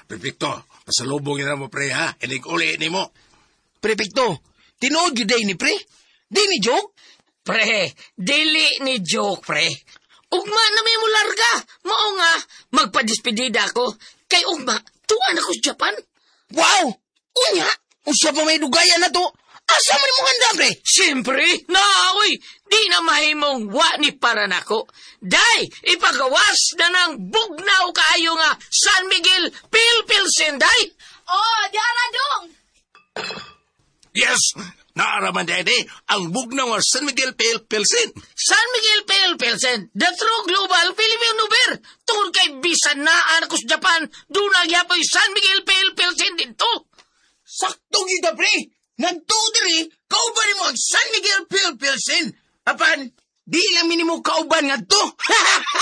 Perfecto. Pasalubong na mo, pre, ha? Inig uli ni mo. Prepekto, tinuod yun day ni pre? Di ni joke? Pre, dili ni joke, pre. Ugma na may mo larga. Mao nga, magpadispedida ako. Kay ugma, tuwan ako sa Japan. Wow! Unya, usya pa may dugayan na to. Asa man mo handa, pre? Siyempre, uy, di na mahimong wa ni para nako. Day, ipagawas na ng bugnaw kaayo nga San Miguel Pilsen, day. Oh, diara dong. Yes! Naaraman, Daddy, ang bugnaw ng San Miguel Pilsen. San Miguel Pilsen, the true global Filipino beer. Tungkol kay bisan na anak ko sa Japan, doon nagyapoy San Miguel Pilsen dito. Sakto kita, pre. Nagtudiri, kauban mo ang San Miguel Pilsen. Apan, di lang minimo kauban nga to.